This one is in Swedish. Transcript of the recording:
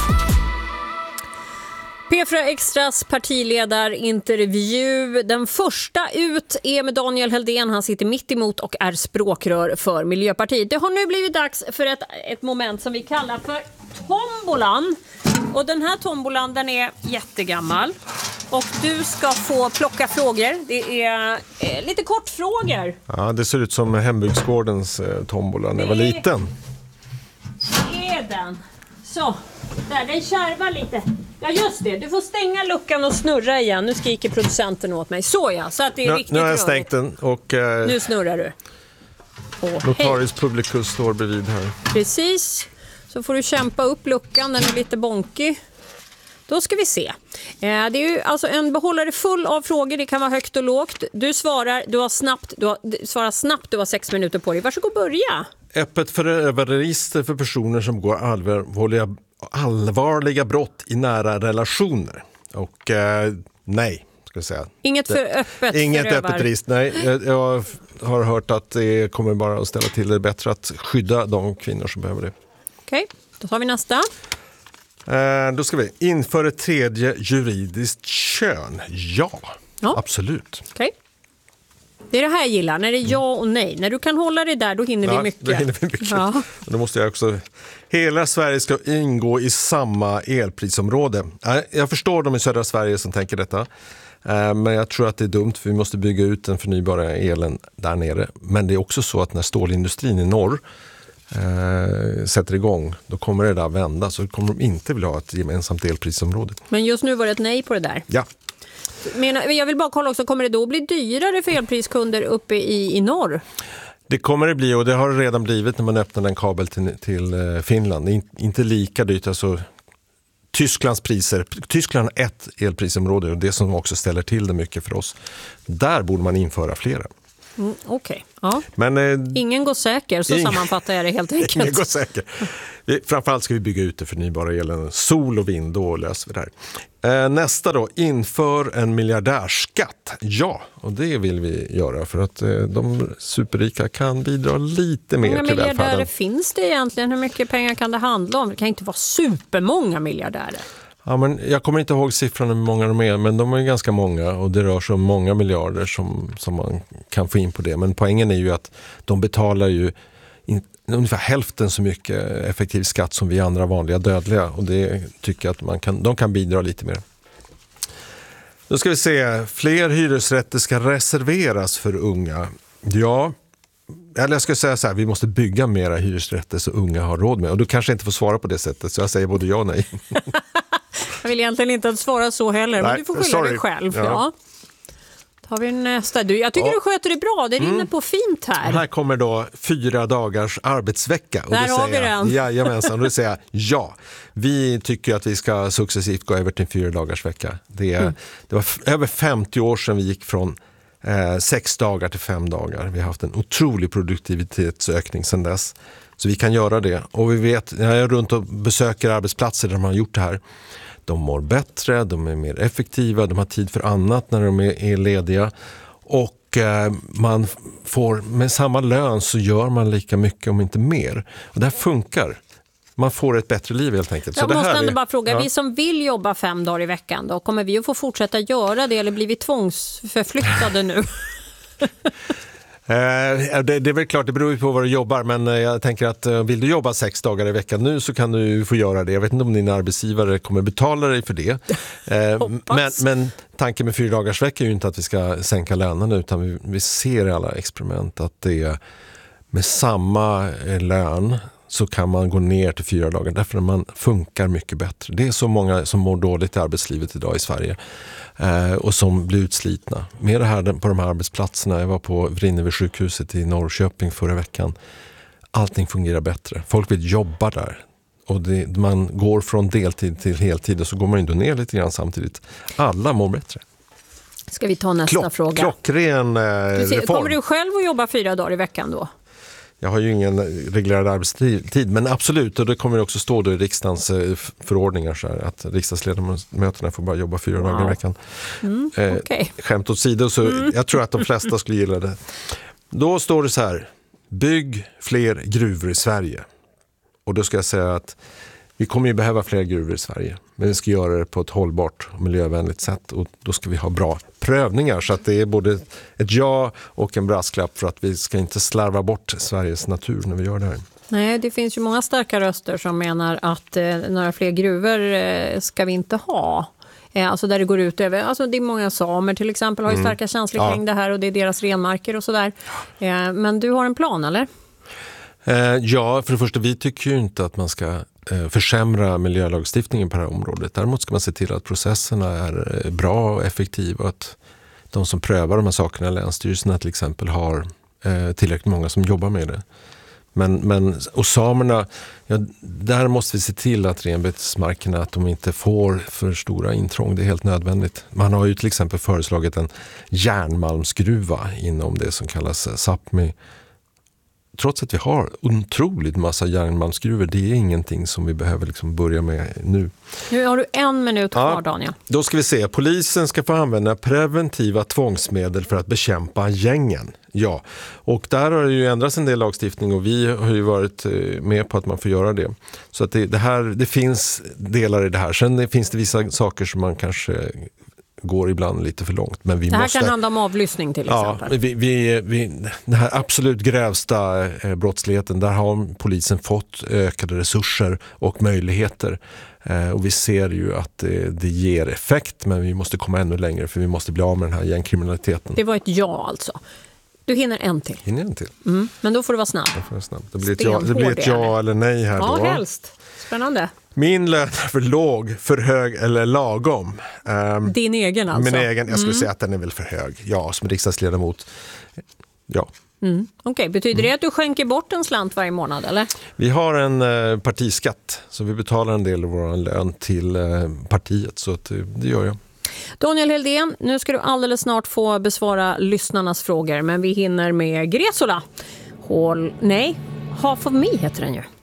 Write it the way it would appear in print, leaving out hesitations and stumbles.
P4 Extras partiledarintervju. Den första ut är med Daniel Heldén. Han sitter mitt emot och är språkrör för Miljöpartiet. Det har nu blivit dags för ett moment som vi kallar för tombolan. Och den här tombolan, den är jättegammal. Och du ska få plocka frågor. Det är lite kortfrågor. Ja, det ser ut som Hembygdsgårdens tombola när jag var liten. Det är den. Så, där, den kärvar lite. Ja just det, du får stänga luckan och snurra igen. Nu skriker producenten åt mig. Så ja, så att det är riktigt nu har jag rörigt. stängt den och nu snurrar du. Notarius Publicus står bredvid här. Precis, så får du kämpa upp luckan, den är lite bonkig. Då ska vi se. Det är ju alltså en behållare full av frågor, det kan vara högt och lågt. Du svarar, du svarar snabbt, du har 6 minuter på dig. Varsågod, börja. Öppet förövariregister för personer som går allvarliga brott i nära relationer. Och nej, ska jag säga. Inget för öppet. Inget öppet register, nej. Jag har hört att det kommer bara att ställa till det bättre att skydda de kvinnor som behöver det. Okej, då tar vi nästa. Då ska vi införa ett tredje juridiskt kön. Ja, absolut. Okej. Det är det här jag gillar, när det är ja och nej. När du kan hålla det där, då hinner vi mycket. Då hinner vi mycket. Ja. Då måste jag också... Hela Sverige ska ingå i samma elprisområde. Jag förstår de i södra Sverige som tänker detta. Men jag tror att det är dumt, för vi måste bygga ut den förnybara elen där nere. Men det är också så att när stålindustrin i norr sätter igång, då kommer det där vända. Så kommer de inte vilja ha ett gemensamt elprisområde. Men just nu var det ett nej på det där. Ja. Men jag vill bara kolla också, kommer det då bli dyrare för elpriskunder uppe i norr? Det kommer det bli, och det har det redan blivit när man öppnar en kabel till Finland. Det är inte lika dyrt. Alltså, Tysklands priser. Tyskland har ett elprisområde, och det som också ställer till det mycket för oss. Där borde man införa flera. Okej. Ja. Men ingen går säker, så sammanfattar jag det helt enkelt. Ingen går säker. Framförallt ska vi bygga ut det förnybara elen. Sol och vind, då löser vi det här. Nästa då, inför en miljardärskatt. Ja, och det vill vi göra för att de superrika kan bidra lite mer till välfärden. Hur många miljardärer finns det egentligen? Hur mycket pengar kan det handla om? Det kan inte vara supermånga miljardärer. Ja, men jag kommer inte ihåg siffrorna hur många de är, men de är ganska många, och det rör sig om många miljarder som man kan få in på det. Men poängen är ju att de betalar ju ungefär hälften så mycket effektiv skatt som vi andra vanliga dödliga, och det tycker jag att de kan bidra lite mer. Då ska vi se, fler hyresrätter ska reserveras för unga. Ja, eller jag ska säga så här, vi måste bygga mera hyresrätter så unga har råd med, och du kanske inte får svara på det sättet, så jag säger både ja och nej. Jag vill egentligen inte att svara så heller, men du får skylla dig själv. Ja. Tar vi nästa. Jag tycker du sköter det bra, det rinner på fint här. Här kommer då 4 dagars arbetsvecka. Och där har vi den. Jajamensan, och då säger jag ja. Vi tycker att vi ska successivt gå över till 4 dagars vecka. Det var över 50 år sedan vi gick från 6 dagar till 5 dagar. Vi har haft en otrolig produktivitetsökning sedan dess. Så vi kan göra det. Och vi vet, när jag är runt och besöker arbetsplatser där de har gjort det här, de mår bättre, de är mer effektiva, de har tid för annat när de är lediga, och man får med samma lön så gör man lika mycket om inte mer. Och det här funkar. Man får ett bättre liv helt enkelt. Jag måste ändå bara fråga, vi som vill jobba 5 dagar i veckan då, kommer vi att få fortsätta göra det, eller blir vi tvångsförflyttade nu? Det är väl klart, det beror ju på vad du jobbar, men jag tänker att vill du jobba 6 dagar i veckan nu, så kan du få göra det. Jag vet inte om din arbetsgivare kommer betala dig för det. Men tanken med 4 dagars vecka är ju inte att vi ska sänka lönerna, utan vi ser i alla experiment att det är med samma lön så kan man gå ner till 4 dagar, därför att man funkar mycket bättre. Det är så många som mår dåligt i arbetslivet idag i Sverige och som blir utslitna. Med det här på de här arbetsplatserna, jag var på Vrinnevi sjukhuset i Norrköping förra veckan, allting fungerar bättre. Folk vill jobba där. Och man går från deltid till heltid, och så går man ändå ner lite grann samtidigt. Alla mår bättre. Ska vi ta nästa fråga? Klockren reform. Kommer du själv att jobba 4 dagar i veckan då? Jag har ju ingen reglerad arbetstid, men absolut, och det kommer också stå då i riksdagens förordningar så här, att riksdagsledamöterna får bara jobba 4 dagar i veckan. Okay. Skämt åt sidor, så jag tror att de flesta skulle gilla det. Då står det så här: bygg fler gruvor i Sverige. Och då ska jag säga att Vi kommer ju behöva fler gruvor i Sverige, men vi ska göra det på ett hållbart och miljövänligt sätt, och då ska vi ha bra prövningar, så att det är både ett ja och en brasklapp för att vi ska inte slarva bort Sveriges natur när vi gör det här. Nej, det finns ju många starka röster som menar att några fler gruvor ska vi inte ha. Alltså där det går ut över, alltså det är många samer till exempel har ju starka känslor kring det här, och det är deras renmarker och sådär. Men du har en plan, eller? Ja, för det första, vi tycker ju inte att man ska försämra miljölagstiftningen på det här området. Däremot ska man se till att processerna är bra och effektiva, att de som prövar de här sakerna, länsstyrelserna till exempel, har tillräckligt många som jobbar med det. Och samerna, ja, där måste vi se till att renbetesmarkerna, att de inte får för stora intrång. Det är helt nödvändigt. Man har ju till exempel föreslagit en järnmalmsgruva inom det som kallas Sápmi. Trots att vi har otroligt massa järnmalmsgruvor, det är ingenting som vi behöver liksom börja med nu. Nu har du 1 minut kvar, Daniel. Då ska vi se. Polisen ska få använda preventiva tvångsmedel för att bekämpa gängen. Ja, och där har det ju ändrats en del lagstiftning, och vi har ju varit med på att man får göra det. Så att det finns delar i det här. Sen finns det vissa saker som man kanske går ibland lite för långt. Men vi det här måste... kan handla om avlyssning till exempel. Den här absolut grövsta brottsligheten, där har polisen fått ökade resurser och möjligheter. Och vi ser ju att det ger effekt, men vi måste komma ännu längre, för vi måste bli av med den här gängkriminaliteten. Det var ett ja alltså. Du hinner en till. Hinner en till. Men då får du vara snabb. Det blir ett ja eller nej här då. Ja, helst. Spännande. Min lön är för låg, för hög eller lagom? Din egen alltså? Min egen, jag skulle säga att den är väl för hög. Ja, som riksdagsledamot. Ja. Okej, betyder det att du skänker bort en slant varje månad, eller? Vi har en partiskatt, så vi betalar en del av vår lön till partiet, så att, det gör jag. Daniel Heldén, nu ska du alldeles snart få besvara lyssnarnas frågor, men vi hinner med Gresola. Half of Me heter den ju.